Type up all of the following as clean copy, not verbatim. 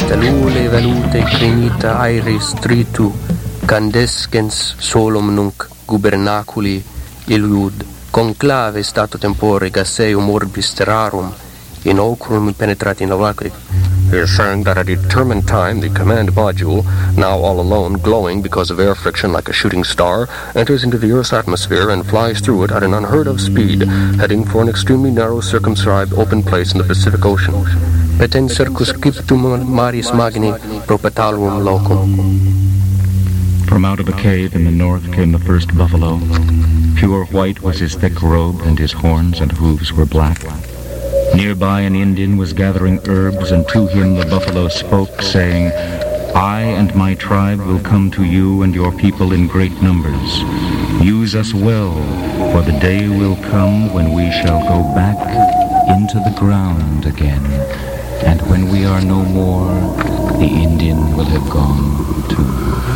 stellule velute crinita aeris tritu, candescens solum nunc gubernaculi illud, conclave stato tempore gasseum orbis terrarum, in ocrum penetrati in lacri. He is saying that at a determined time, the command module, now all alone, glowing because of air friction like a shooting star, enters into the Earth's atmosphere and flies through it at an unheard-of speed, heading for an extremely narrow, circumscribed open place in the Pacific Ocean. Petent circumscriptum maris magni propetaluum locum. From out of a cave in the north came the first buffalo. Pure white was his thick robe, and his horns and hooves were black. Nearby an Indian was gathering herbs, and to him the buffalo spoke, saying, I and my tribe will come to you and your people in great numbers. Use us well, for the day will come when we shall go back into the ground again. And when we are no more, the Indian will have gone too.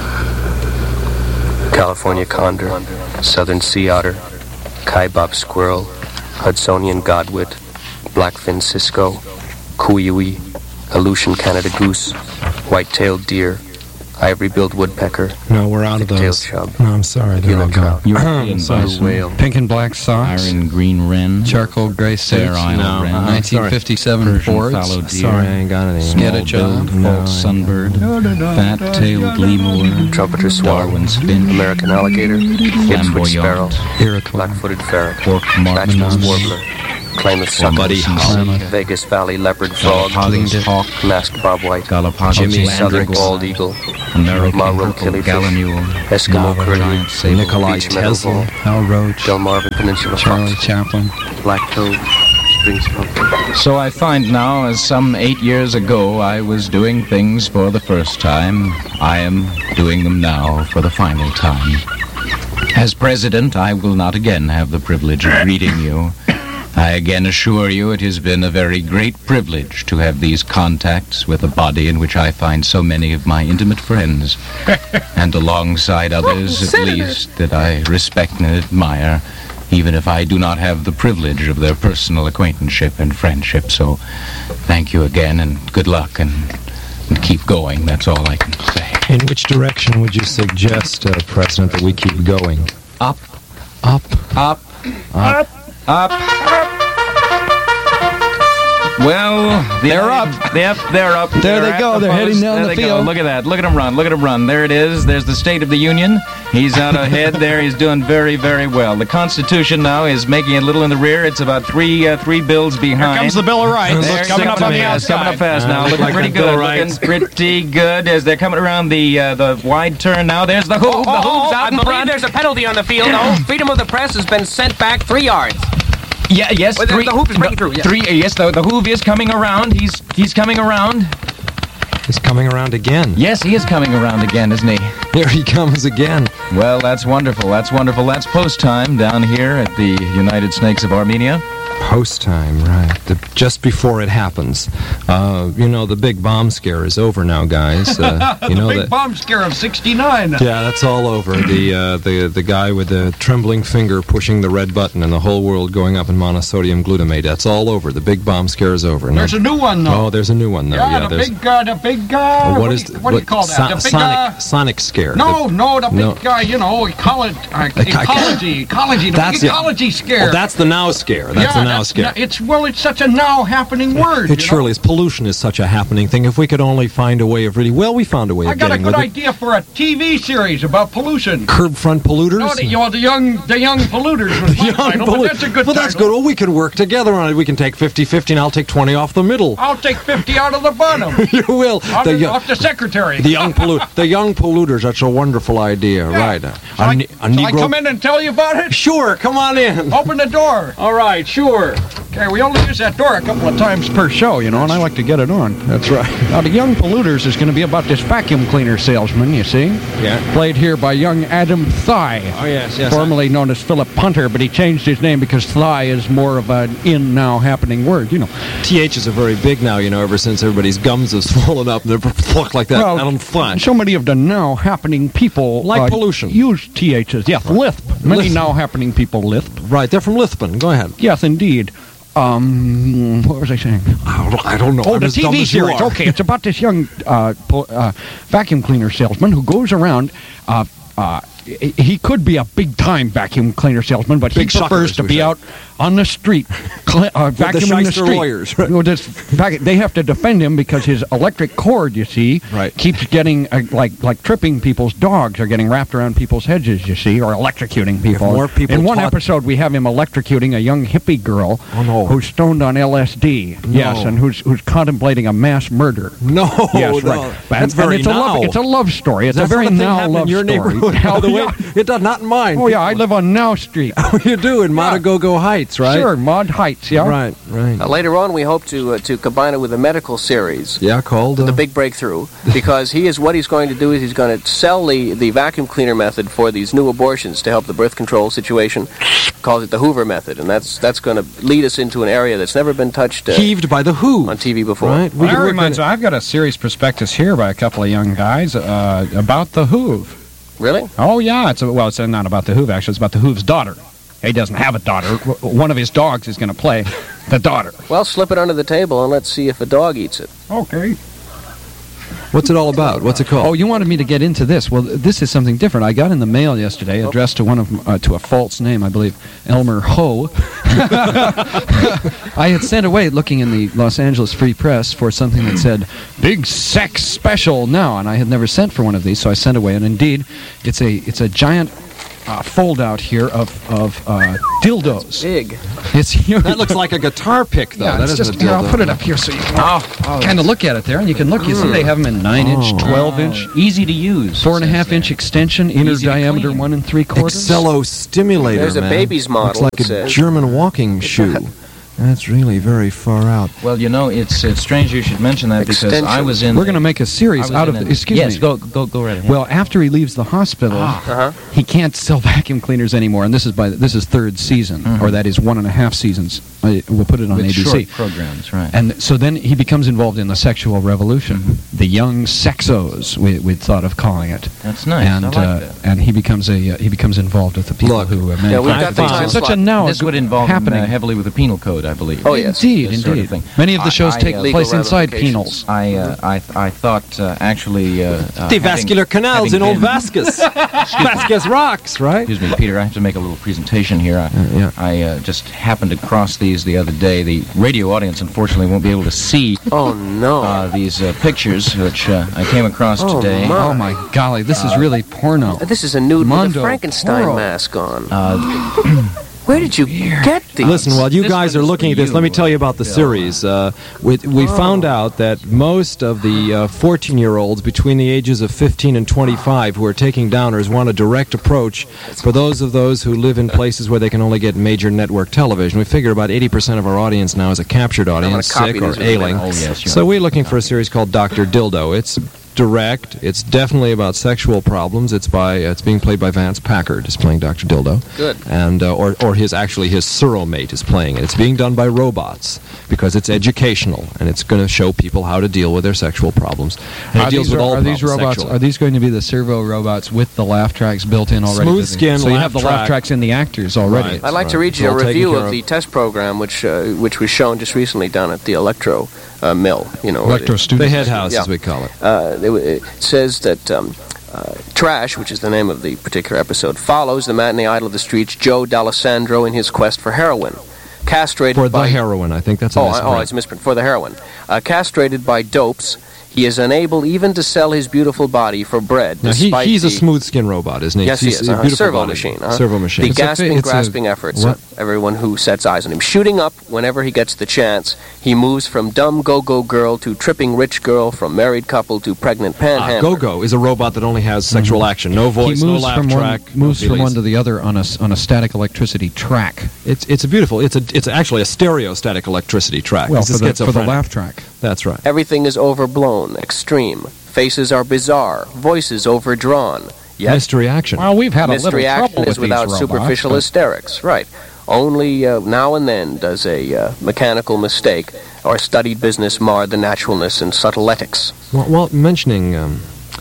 California condor, southern sea otter, kaibab squirrel, Hudsonian godwit, blackfin cisco, cuiui, Aleutian Canada goose, white-tailed deer, ivory-billed woodpecker. No, we're out of those. Chub. No, I'm sorry, they're all gone. European bison, whale, Pink and black socks, iron green wren, charcoal gray suits, Fair Isle wren, 1957 Persian Fords. fallow deer, Sorry, I ain't got any. Get a job. small-billed false sunbird, fat-tailed lemur, trumpeter swan, Darwin's finch, American alligator, Ipswich sparrow, flamboyant, black-footed ferret, forked Bachelor's martin, warbler, Klamath Buddy sucker, holly, Vegas Valley leopard frog, Galapagos hawk, masked bobwhite, Galapagos Jimmy landrix, southern bald eagle, American Marrow purple killifish, gallinule, Eskimo curlew, giant sable, Nikolai beach meadow Tesla, vole, Hal Roach, Delmarva Peninsula Charlie fox, Chaplin. black toad, spring skunk. So I find now, as some 8 years ago I was doing things for the first time, I am doing them now for the final time. As president, I will not again have the privilege of greeting you. I again assure you it has been a very great privilege to have these contacts with a body in which I find so many of my intimate friends, and alongside others, at least, that I respect and admire, even if I do not have the privilege of their personal acquaintanceship and friendship. So thank you again, and good luck, and keep going. That's all I can say. In which direction would you suggest, President, that we keep going? Up, Up. up, up, up. Well, they're up. Yep, they're up. There they at go. the They're heading post. down There the they go. field. Look at that. Look at him run. Look at him run. There it is. There's the State of the Union. He's out ahead there. He's doing very, very well. The Constitution now is making it a little in the rear. It's about three bills behind. Here comes the Bill of Rights. There, Coming up on the It's coming up outside. fast now. Looking like pretty the Bill of good. Rights. Looking pretty good as they're coming around the wide turn now. There's the hoof. The hoof's out I in believe front. there's a penalty on the field. No, freedom of the press has been sent back 3 yards. Yeah, yes, Well, the hoop is breaking through, yeah. Yes, the hoop is coming around. He's coming around. He's coming around again. Yes, he is coming around again, isn't he? Here he comes again. Well, that's wonderful. That's wonderful. That's post time down here at the United Snakes of Armenia. Post time, right. Just before it happens. You know, the big bomb scare is over now, guys. You know Big that. bomb scare of 69. Yeah, that's all over. The guy with the trembling finger pushing the red button and the whole world going up in monosodium glutamate. That's all over. The big bomb scare is over. There's a new one, though. Oh, there's a new one, though. Yeah, there's the big, what do you call that? The big, Sonic scare. no, the big, no. ecology, the That's big ecology scare. Oh, that's the now scare. That's the now scare. It's such a now happening word. It surely is. Pollution is such a happening thing. If we could only find a way of really, well, we found a way I of got a getting good with idea for a TV series about pollution. it. Curb front polluters. No, the young polluters was my title, but that's a good well, that's title. good. Well, we can work together on it. We can take 50-50, and I'll take 20 off the middle. I'll take 50 out of the bottom. You will. Off the secretary. The young polluters. That's a wonderful idea, right? Shall I come in and tell you about it? Sure, come on in. Open the door. All right, sure. Okay, we only use that door a couple of times per show, and I like to get it on. That's right. Now, the Young Polluters is going to be about this vacuum cleaner salesman, you see. Yeah. Played here by young Adam Thigh. Oh, yes. Formerly known as Philip Punter, but he changed his name because Thigh is more of an in-now happening word, THs are very big now, ever since everybody's gums have swollen up and they're plucked like that. Adam Thigh. So many of the now happening people Like pollution. use THs. Yes, lisp. Many Lisp. now happening people lisp. Right, they're from Lisbon. Go ahead. Yes, indeed. What was I saying? I don't know. Oh, I'm the as dumb TV as you series. are. Okay, it's about this young vacuum cleaner salesman who goes around. He could be a big-time vacuum cleaner salesman, but he Big prefers suckers, to we be say. out on the street, vacuuming the shyster street. lawyers, right? You know, they have to defend him because his electric cord, you see, Right. keeps getting like tripping people's dogs are getting wrapped around people's hedges, you see, or electrocuting people. more people In one taught- episode, we have him electrocuting a young hippie girl Oh, no. who's stoned on LSD. Yes, and who's contemplating a mass murder. No, Yes, no. right. That's And very it's a now. it's a love story. It's That a very sort of thing now happened love in your story. neighborhood, by the Oh, way. yeah. It does not in mine. Oh yeah, I live on Now Street. You do in Montagogo Heights, right? Sure, Maud Heights. Yeah. Right, right. Later on, we hope to combine it with a medical series. Yeah, called The Big Breakthrough, because what he's going to do is he's going to sell the vacuum cleaner method for these new abortions to help the birth control situation. Calls it the Hoover method, and that's going to lead us into an area that's never been touched heaved by the Who on TV before. Right? Well, that reminds me, I've got a series prospectus here by a couple of young guys about the Hoove. Really? Oh, yeah. It's not about the Hoove, actually. It's about the Hoove's daughter. He doesn't have a daughter. One of his dogs is going to play the daughter. Well, slip it under the table and let's see if a dog eats it. Okay. What's it all about? What's it called? Oh, you wanted me to get into this. Well, this is something different. I got in the mail yesterday, addressed to to a false name, I believe, Elmer Ho. I had sent away, looking in the Los Angeles Free Press, for something that said, "Big Sex Special Now," and I had never sent for one of these, so I sent away, and indeed, it's a giant fold-out here of dildos. Big. It's huge. That looks like a guitar pick, though. Yeah, that it's isn't just, a dildo. I'll put it up here so you can kind of look at it there, and you can look. You see, they have them in 9-inch, 12-inch, Easy to use. 4.5-inch extension, inner Easy to diameter clean. 1 3/4. Excello stimulator, There's a man. baby's model, Looks like it a says. German walking shoe. That's really very far out. Well, you know, it's strange you should mention that because Extension. I was in. We're going to make a series out of it. Excuse yes, me. go right ahead. Well, after he leaves the hospital, he can't sell vacuum cleaners anymore, and this is third season, or that is 1.5 seasons. We'll put it on with ABC. short programs, right? And so then he becomes involved in the sexual revolution, the young sexos, we thought of calling it. That's nice. And I like that. and he becomes involved with the people Look. who Yeah, we've manufacture got the things. time It's such a slot. now This would involve happening. heavily with the penal code, I believe. Oh, yes. Indeed, This sort of indeed. thing. Many of the shows take legal place inside ramifications. penals. I thought actually The vascular canals in old Vasquez. Vasquez rocks, right? Excuse me, Peter. I have to make a little presentation here. yeah. I just happened to cross these the other day. The radio audience, unfortunately, won't be able to see Oh, no. these pictures, which I came across Oh, today. my. Oh my golly, this is really porno. This is a nude with Mondo a Frankenstein Porro. mask on. Where did you get these? Listen, while you This guys one are is looking for at this, you, let me tell you about the Bill. series. We found out that most of the 14-year-olds between the ages of 15 and 25 who are taking downers want a direct approach for those who live in places where they can only get major network television. We figure about 80% of our audience now is a captured audience, copy sick or this with ailing. that. Oh, yes, you're So we're looking for a series called Dr. Dildo. It's direct. It's definitely about sexual problems. It's being played by Vance Packard. Is playing Dr. Dildo. Good. And or his surromate is playing it. It's being done by robots because it's educational and it's going to show people how to deal with their sexual problems. And it deals with all are these problems robots? sexually. Are these going to be the servo robots with the laugh tracks built in already? Smooth skin So you laugh have the track. laugh tracks in the actors already. Right. I'd like to read It's you a all taken review care of of. the test program, which was shown just recently down at the Electro Mill. You know, Electro The Studios. head house, Yeah. as we call it. It says that Trash, which is the name of the particular episode, follows the matinee idol of the streets, Joe D'Alessandro, in his quest for heroin. Castrated For the by heroin, I think that's a misprint. it's a misprint. For the heroin. Castrated by dopes, he is unable even to sell his beautiful body for bread. Now, despite he's a the- smooth skin robot, isn't he? Yes, he He's is. a beautiful Servo body. machine. Servo machine. The gasping, it's a- grasping efforts what? of everyone who sets eyes on him. Shooting up whenever he gets the chance. He moves from dumb go-go girl to tripping rich girl, from married couple to pregnant panhandler. Go-Go is a robot that only has sexual action. No voice, He moves no laugh from track. one moves no from one feelings. to the other on a static electricity track. It's a beautiful. It's actually a stereostatic electricity track. Well, It's for the schizophrenic. laugh track. That's right. Everything is overblown, extreme. Faces are bizarre. Voices overdrawn. Yet Mystery action. Well, we've had a little mystery trouble action with is these without robots, superficial but- hysterics. Right. Only now and then does a mechanical mistake or studied business mar the naturalness and subtle ethics. Well, mentioning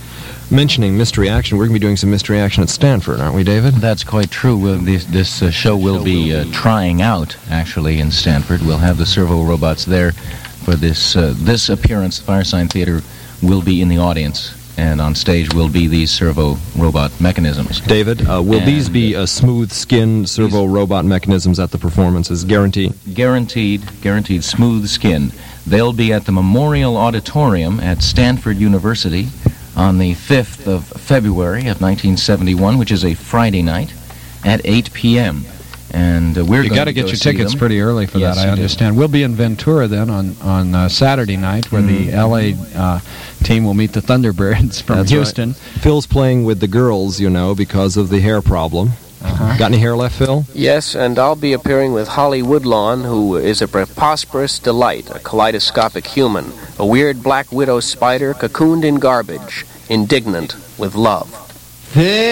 mentioning Mystery Action, we're going to be doing some Mystery Action at Stanford, aren't we, David? That's quite true. This show will be trying out, actually, in Stanford. We'll have the servo robots there for this appearance. Firesign Theater will be in the audience, and on stage will be these servo robot mechanisms. David, will these be smooth-skinned servo robot mechanisms at the performances? Guaranteed? Guaranteed smooth skin. They'll be at the Memorial Auditorium at Stanford University on the 5th of February of 1971, which is a Friday night, at 8 p.m. And we're You got to get your tickets pretty early for that, I understand. We'll be in Ventura then on Saturday night, where the L.A. Team will meet the Thunderbirds from Houston. Right. Phil's playing with the girls, you know, because of the hair problem. Got any hair left, Phil? Yes, and I'll be appearing with Holly Woodlawn, who is a preposterous delight, a kaleidoscopic human, a weird black widow spider cocooned in garbage, indignant with love.